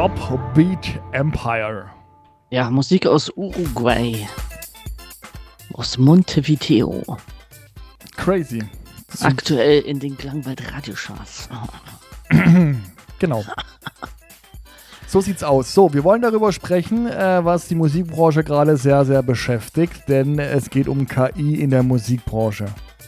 Drop Beat Empire. Ja, Musik aus Uruguay. Aus Montevideo. Crazy. Aktuell in den Klangwald-Radiocharts. Genau. So sieht's aus. So, wir wollen darüber sprechen, was die Musikbranche gerade sehr, sehr beschäftigt, denn es geht um KI in der Musikbranche.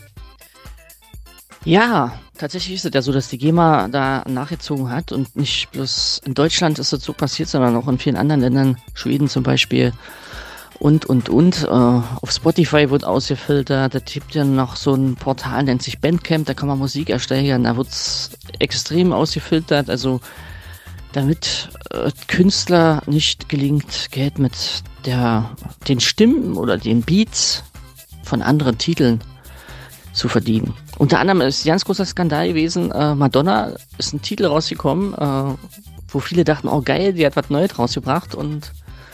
Ja, tatsächlich ist es ja so, dass die GEMA da nachgezogen hat und nicht bloß in Deutschland ist das so passiert, sondern auch in vielen anderen Ländern, Schweden zum Beispiel und. Auf Spotify wird ausgefiltert, da gibt ja noch so ein Portal, nennt sich Bandcamp, da kann man Musik erstellen, da wird's extrem ausgefiltert, also damit Künstler nicht gelingt, Geld mit den Stimmen oder den Beats von anderen Titeln zu verdienen. Unter anderem ist ein ganz großer Skandal gewesen, Madonna ist ein Titel rausgekommen, wo viele dachten, oh geil, die hat was Neues rausgebracht und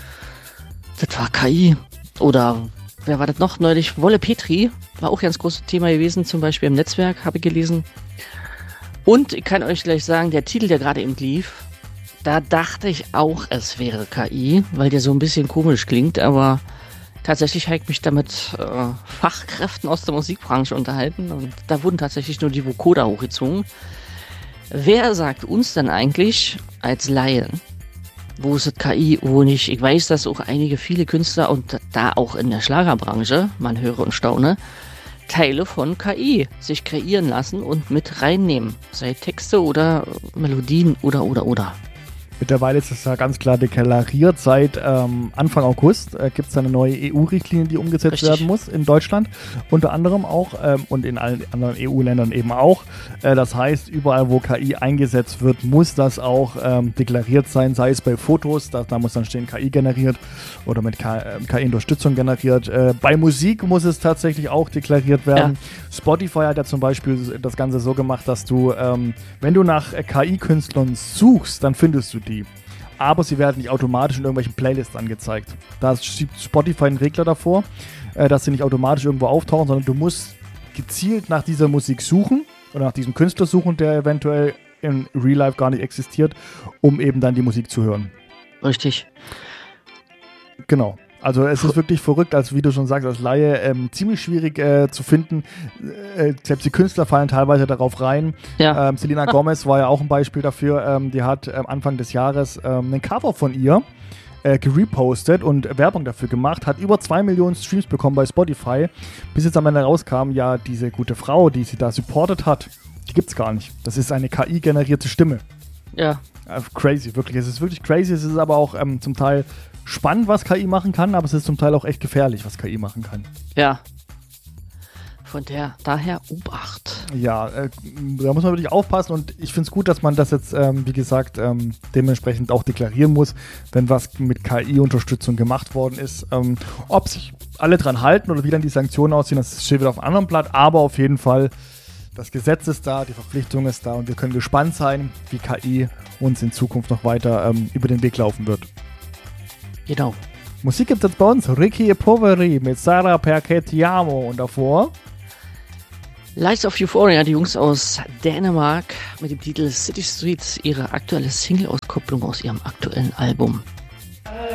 das war KI. Oder wer war das noch neulich? Wolle Petri war auch ein ganz großes Thema gewesen, zum Beispiel im Netzwerk, habe ich gelesen. Und ich kann euch gleich sagen, der Titel, der gerade eben lief, da dachte ich auch, es wäre KI, weil der so ein bisschen komisch klingt, aber tatsächlich habe ich mich da mit Fachkräften aus der Musikbranche unterhalten und da wurden tatsächlich nur die Vocoder hochgezogen. Wer sagt uns denn eigentlich als Laien, wo ist das KI, wo nicht? Ich weiß, dass auch viele Künstler und da auch in der Schlagerbranche, man höre und staune, Teile von KI sich kreieren lassen und mit reinnehmen. Sei Texte oder Melodien oder. Mittlerweile ist es ja ganz klar deklariert. Seit Anfang August gibt es eine neue EU-Richtlinie, die umgesetzt werden muss in Deutschland. Unter anderem auch und in allen anderen EU-Ländern eben auch. Das heißt, überall, wo KI eingesetzt wird, muss das auch deklariert sein. Sei es bei Fotos, da muss dann stehen KI generiert oder mit KI-Unterstützung generiert. Bei Musik muss es tatsächlich auch deklariert werden. Ja. Spotify hat ja zum Beispiel das Ganze so gemacht, dass du, wenn du nach KI-Künstlern suchst, dann findest du die. Aber sie werden nicht automatisch in irgendwelchen Playlists angezeigt. Da schiebt Spotify einen Regler davor, dass sie nicht automatisch irgendwo auftauchen, sondern du musst gezielt nach dieser Musik suchen oder nach diesem Künstler suchen, der eventuell in Real Life gar nicht existiert, um eben dann die Musik zu hören. Richtig. Genau. Also es ist wirklich verrückt, als wie du schon sagst, als Laie ziemlich schwierig zu finden. Selbst die Künstler fallen teilweise darauf rein. Ja. Selena Gomez war ja auch ein Beispiel dafür. Die hat Anfang des Jahres einen Cover von ihr gerepostet und Werbung dafür gemacht, hat über 2 Millionen Streams bekommen bei Spotify. Bis jetzt am Ende rauskam, ja, diese gute Frau, die sie da supportet hat, die gibt's gar nicht. Das ist eine KI-generierte Stimme. Ja. Crazy, wirklich. Es ist wirklich crazy. Es ist aber auch zum Teil spannend, was KI machen kann, aber es ist zum Teil auch echt gefährlich, was KI machen kann. Ja. Daher Obacht. Ja, da muss man wirklich aufpassen und ich finde es gut, dass man das jetzt, wie gesagt, dementsprechend auch deklarieren muss, wenn was mit KI-Unterstützung gemacht worden ist. Ob sich alle dran halten oder wie dann die Sanktionen aussehen, das steht wieder auf einem anderen Blatt, aber auf jeden Fall, das Gesetz ist da, die Verpflichtung ist da und wir können gespannt sein, wie KI uns in Zukunft noch weiter über den Weg laufen wird. Genau. Musik gibt es jetzt bei uns. Ricky e Poveri mit Sara Perché ti amo und davor Lights of Euphoria, die Jungs aus Dänemark mit dem Titel City Streets, ihre aktuelle Single-Auskopplung aus ihrem aktuellen Album.